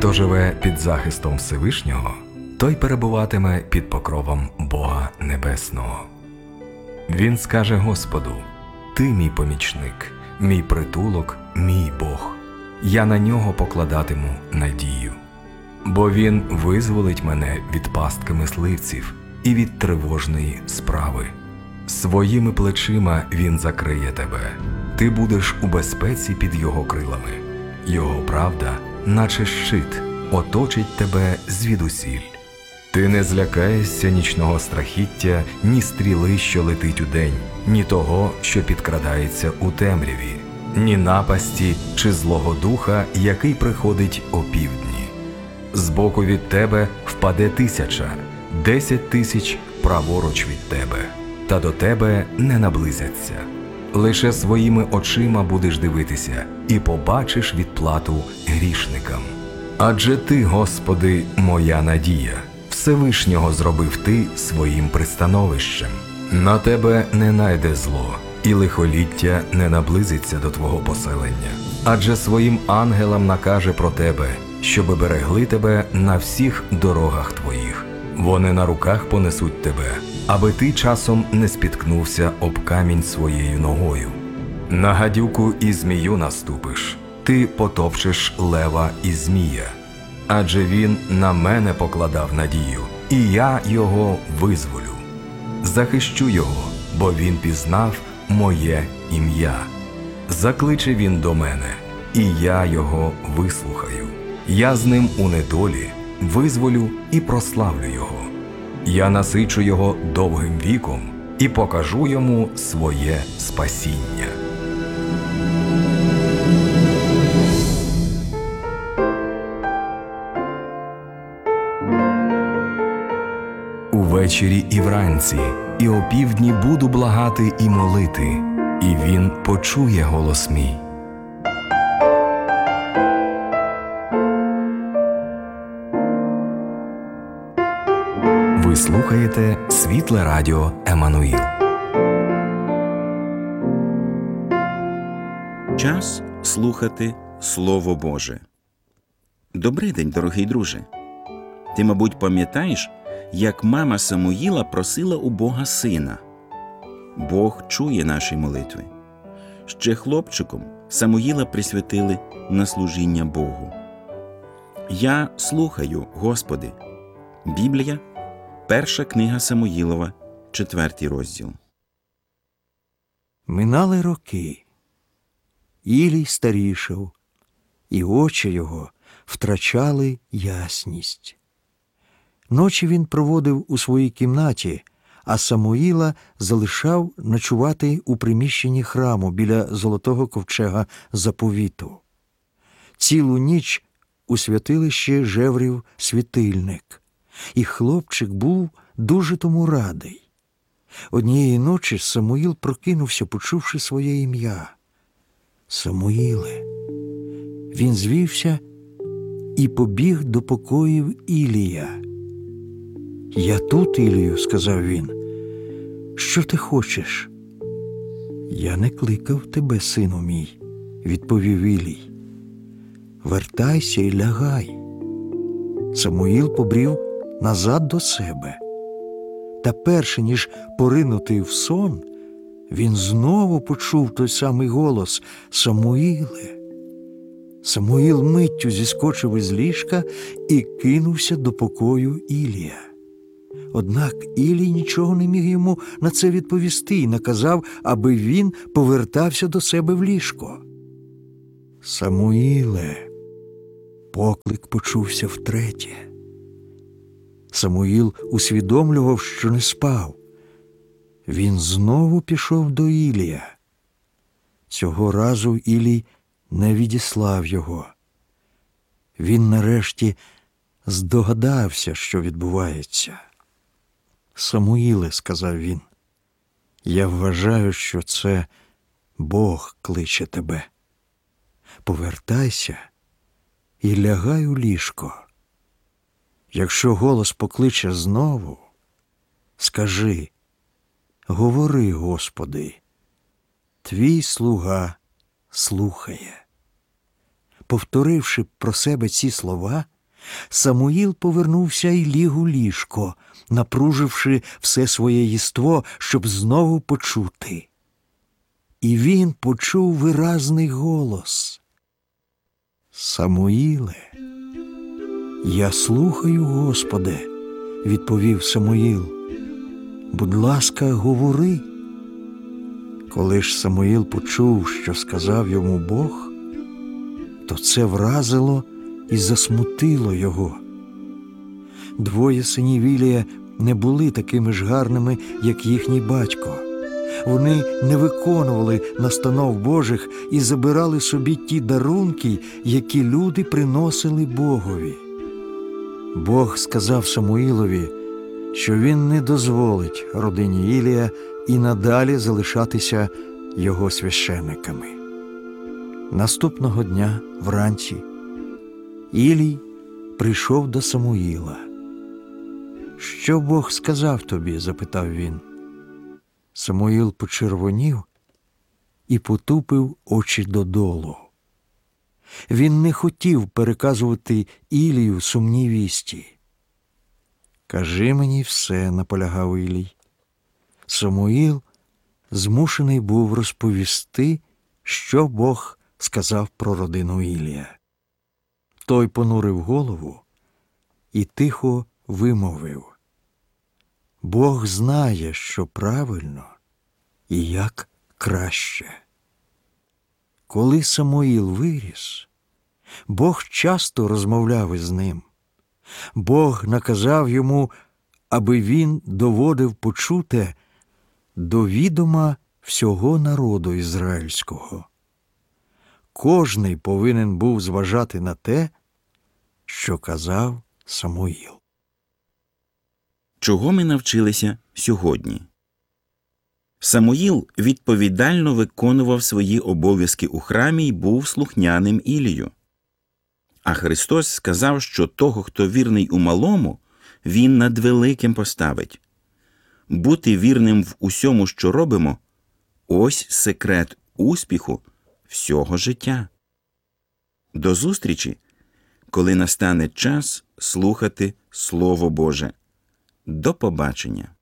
Хто живе під захистом Всевишнього, той перебуватиме під покровом Бога Небесного. Він скаже Господу: «Ти мій помічник, мій притулок, мій Бог. Я на нього покладатиму надію. Бо він визволить мене від пастки мисливців і від тривожної справи. Своїми плечима він закриє тебе. Ти будеш у безпеці під його крилами. Його правда, наче щит, оточить тебе звідусіль. Ти не злякаєшся нічного страхіття, ні стріли, що летить удень, ні того, що підкрадається у темряві, ні напасті чи злого духа, який приходить опівдні. Збоку від тебе впаде 1000, 10 000 праворуч від тебе, та до тебе не наблизяться. Лише своїми очима будеш дивитися і побачиш відплату грішникам. Адже ти, Господи, моя надія, Всевишнього зробив ти своїм пристановищем. На тебе не найде зло, і лихоліття не наблизиться до твого поселення. Адже своїм ангелам накаже про тебе, щоби берегли тебе на всіх дорогах твоїх. Вони на руках понесуть тебе, аби ти часом не спіткнувся об камінь своєю ногою. На гадюку і змію наступиш, ти потопчеш лева і змія. Адже він на мене покладав надію, і я його визволю. Захищу його, бо він пізнав моє ім'я. Закличе він до мене, і я його вислухаю. Я з ним у недолі визволю і прославлю його. Я насичу його довгим віком і покажу йому своє спасіння. Увечері і вранці, і опівдні буду благати і молити, і він почує голос мій. Ви слухаєте Світле Радіо Еммануїл. Час слухати Слово Боже. Добрий день, дорогий друже. Ти, мабуть, пам'ятаєш, як мама Самуїла просила у Бога сина. Бог чує наші молитви. Ще хлопчиком Самуїла присвятили на служіння Богу. Я слухаю, Господи. Біблія, 1 книга Самуїлова, 4 розділ. Минали роки. Ілій старішав, і очі його втрачали ясність. Ночі він проводив у своїй кімнаті, а Самуїла залишав ночувати у приміщенні храму біля золотого ковчега заповіту. Цілу ніч у святилищі жеврів світильник, і хлопчик був дуже тому радий. Однієї ночі Самуїл прокинувся, почувши своє ім'я. Самуїле. Він звівся і побіг до покоїв Ілія. «Я тут, Ілію», – сказав він. «Що ти хочеш?» «Я не кликав тебе, сину мій», – відповів Ілій. «Вертайся і лягай». Самуїл побрів назад до себе. Та перше, ніж поринути в сон, він знову почув той самий голос: «Самуїле». Самуїл миттю зіскочив із ліжка і кинувся до покою Ілія. Однак Ілій нічого не міг йому на це відповісти і наказав, аби він повертався до себе в ліжко. «Самуїле!» Поклик почувся втретє. Самуїл усвідомлював, що не спав. Він знову пішов до Ілія. Цього разу Ілій не відіслав його. Він нарешті здогадався, що відбувається. «Самуїле», – сказав він, – «я вважаю, що це Бог кличе тебе. Повертайся і лягай у ліжко. Якщо голос покличе знову, скажи: говори, Господи, твій слуга слухає». Повторивши про себе ці слова, Самуїл повернувся і ліг у ліжко, напруживши все своє єство, щоб знову почути. І він почув виразний голос. «Самуїле, я слухаю, Господи», – відповів Самуїл. «Будь ласка, говори». Коли ж Самуїл почув, що сказав йому Бог, то це вразило і засмутило його. Двоє синів Ілія не були такими ж гарними, як їхній батько. Вони не виконували настанов Божих і забирали собі ті дарунки, які люди приносили Богові. Бог сказав Самуїлові, що він не дозволить родині Ілія і надалі залишатися його священниками. Наступного дня, вранці, Ілій прийшов до Самуїла. «Що Бог сказав тобі?» – запитав він. Самуїл почервонів і потупив очі додолу. Він не хотів переказувати Ілію сумні вісті. «Кажи мені все», – наполягав Ілій. Самуїл змушений був розповісти, що Бог сказав про родину Ілія. Той понурив голову і тихо вимовив: «Бог знає, що правильно і як краще». Коли Самуїл виріс, Бог часто розмовляв із ним. Бог наказав йому, аби він доводив почуте до відома всього народу ізраїльського. Кожний повинен був зважати на те, що казав Самуїл. Чого ми навчилися сьогодні? Самуїл відповідально виконував свої обов'язки у храмі й був слухняним Ілію. А Христос сказав, що того, хто вірний у малому, він над великим поставить. Бути вірним в усьому, що робимо – ось секрет успіху всього життя. До зустрічі, коли настане час слухати Слово Боже. До побачення.